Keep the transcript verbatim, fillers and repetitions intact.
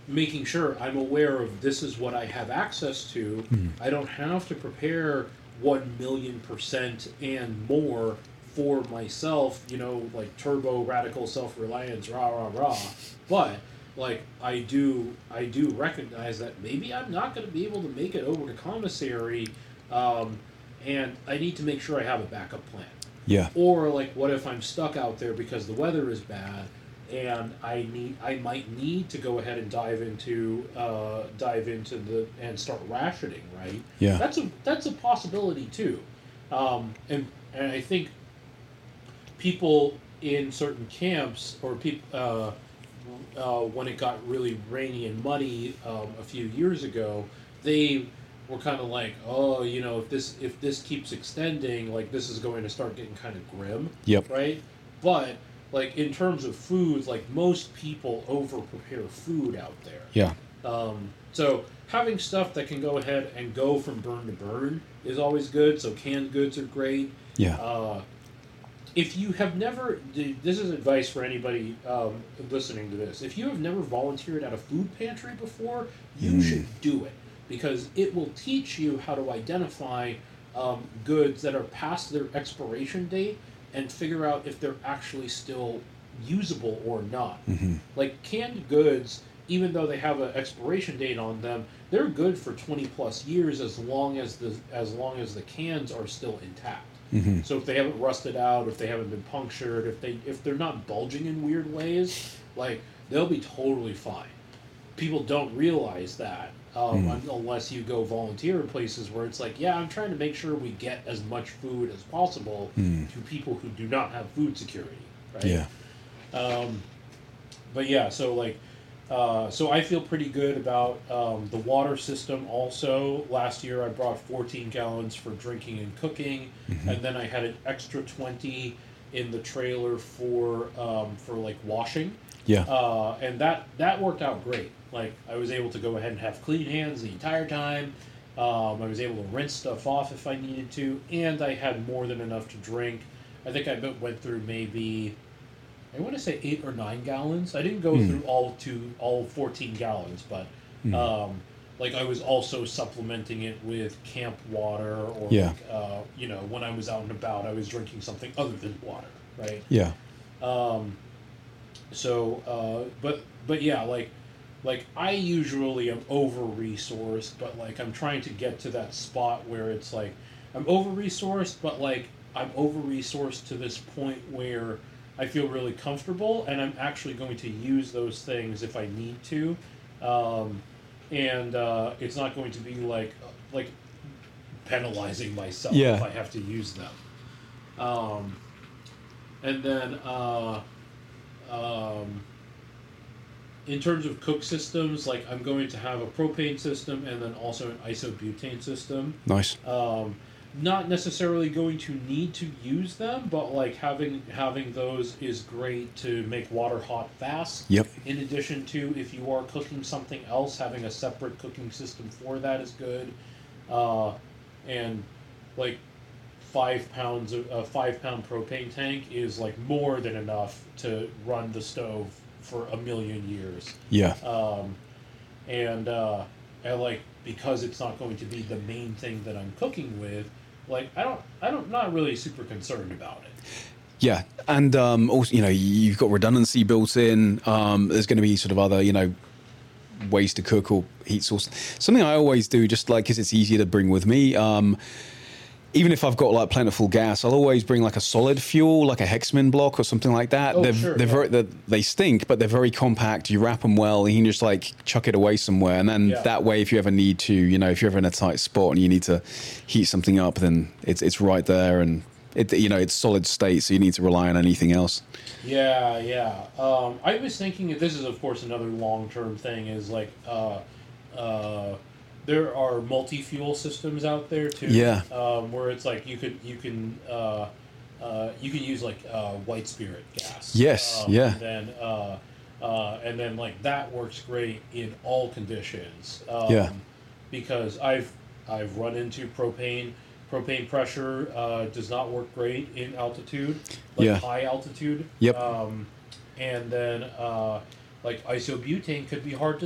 making sure I'm aware of this is what I have access to. Mm. I don't have to prepare one million percent and more for myself, you know, like turbo radical self reliance, rah rah rah. But like I do, I do recognize that maybe I'm not going to be able to make it over to commissary, um, and I need to make sure I have a backup plan. Yeah. Or like, what if I'm stuck out there because the weather is bad, and I need, I might need to go ahead and dive into, uh, dive into the and start rationing, right? Yeah. That's a that's a possibility too, um, and and I think people in certain camps or people uh, uh, when it got really rainy and muddy um, a few years ago, they were kind of like, oh, you know, if this if this keeps extending, like this is going to start getting kind of grim, Yep. right? But like in terms of food, like most people over prepare food out there. Yeah. Um, so having stuff that can go ahead and go from burn to burn is always good. So canned goods are great. Yeah. Uh, if you have never, this is advice for anybody um, listening to this. If you have never volunteered at a food pantry before, you Mm. should do it because it will teach you how to identify um, goods that are past their expiration date and figure out if they're actually still usable or not. Mm-hmm. Like canned goods, even though they have an expiration date on them, they're good for twenty plus years as long as the as long as the cans are still intact. Mm-hmm. So if they haven't rusted out, if they haven't been punctured, if they if they're not bulging in weird ways, like they'll be totally fine. People don't realize that um, Mm. un- unless you go volunteer in places where it's like, yeah, I'm trying to make sure we get as much food as possible Mm. to people who do not have food security, right? Yeah. Um, but yeah, so like, uh, so I feel pretty good about um, the water system. Also, last year I brought fourteen gallons for drinking and cooking, Mhm. and then I had an extra twenty in the trailer for um, for like washing. Yeah. Uh, and that that worked out great. Like I was able to go ahead and have clean hands the entire time. Um, I was able to rinse stuff off if I needed to, and I had more than enough to drink. I think I went through maybe I want to say eight or nine gallons. I didn't go Mm. through all two, all fourteen gallons, but Mm. um, like I was also supplementing it with camp water, or Yeah. like, uh, you know, when I was out and about, I was drinking something other than water, right? Yeah. Um, so, uh, but but yeah, like like I usually am over resourced, but like I'm trying to get to that spot where it's like I'm over resourced, but like I'm over resourced to this point where I feel really comfortable, and I'm actually going to use those things if I need to, um, and uh, it's not going to be like like penalizing myself Yeah. if I have to use them. Um, and then uh, um, in terms of cook systems, like I'm going to have a propane system and then also an isobutane system. Nice. Um, not necessarily going to need to use them, but like having having those is great to make water hot fast. Yep. In addition to if you are cooking something else, having a separate cooking system for that is good. Uh, and like five pounds of a five pound propane tank is like more than enough to run the stove for a million years. Yeah. Um, and uh, and like because it's not going to be the main thing that I'm cooking with, like I don't I don't not really super concerned about it. Yeah, and um, also, you know, you've got redundancy built in. Um, there's going to be sort of other, you know, ways to cook or heat source. Something I always do, just like because it's easier to bring with me. Um, even if I've got like plentiful gas, I'll always bring like a solid fuel, like a Hexamin block or something like that. Oh, they're sure, they're yeah. very they're, they stink, but they're very compact. You wrap them well, and you can just like chuck it away somewhere. And then Yeah. that way, if you ever need to, you know, if you're ever in a tight spot and you need to heat something up, then it's it's right there, and it you know it's solid state, so you need to rely on anything else. Yeah, yeah. Um, I was thinking that this is, of course, another long-term thing. Is like, uh, uh, there are multi-fuel systems out there too. Yeah. Um, where it's like you could you can uh, uh, you can use like uh, white spirit gas. Yes, Um, yeah. And then uh, uh, and then like that works great in all conditions. Um, Yeah. Because I've I've run into propane. Propane pressure uh, does not work great in altitude, like Yeah. high altitude. Yep. Um, and then uh, like isobutane could be hard to